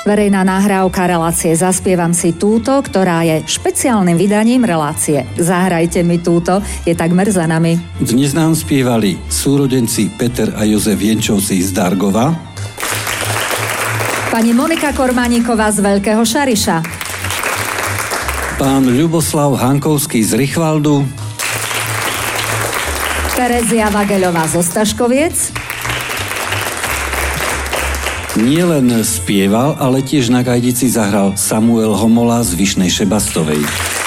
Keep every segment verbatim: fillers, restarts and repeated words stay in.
Verejná nahrávka relácie Zaspievam si túto, ktorá je špeciálnym vydaním relácie Zahrajte mi túto, je takmer za nami. Dnes nám spievali súrodenci Peter a Jozef Jenčovci z Dargova, pani Monika Kormaníková z Veľkého Šariša, pán Ľuboslav Hankovský z Richvaldu, Terezia Vageľová zo Staškoviec. Nielen spieval, ale tiež na gajdici zahral Samuel Homola z Vyšnej Šebastovej.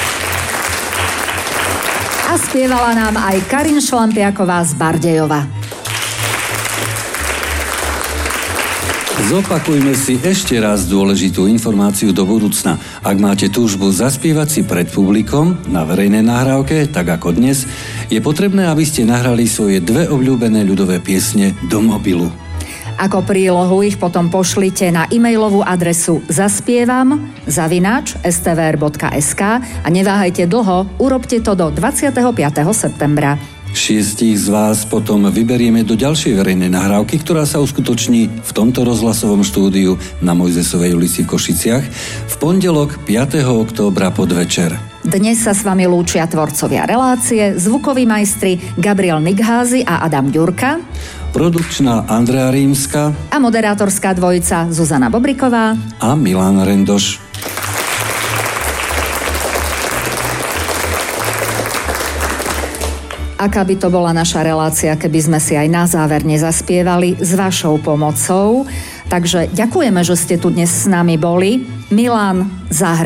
A spievala nám aj Karin Šlampiaková z Bardejova. Zopakujme si ešte raz dôležitú informáciu do budúcna. Ak máte túžbu zaspievať si pred publikom na verejnej nahrávke, tak ako dnes, je potrebné, aby ste nahrali svoje dve obľúbené ľudové piesne do mobilu. Ako prílohu ich potom pošlite na e-mailovú adresu zaspievam zavináč es té vé er bodka es ká a neváhajte dlho, urobte to do dvadsiateho piateho septembra. Šiestich z vás potom vyberieme do ďalšej verejnej nahrávky, ktorá sa uskutoční v tomto rozhlasovom štúdiu na Mojzesovej ulici v Košiciach v pondelok piateho októbra podvečer. Dnes sa s vami lúčia tvorcovia relácie, zvukoví majstri Gabriel Nigházy a Adam Ďurka, produkčná Andrea Rímska a moderátorská dvojica Zuzana Bobriková a Milan Rendoš. Aká by to bola naša relácia, keby sme si aj na záver nezaspievali s vašou pomocou. Takže ďakujeme, že ste tu dnes s nami boli. Milan, zahraj.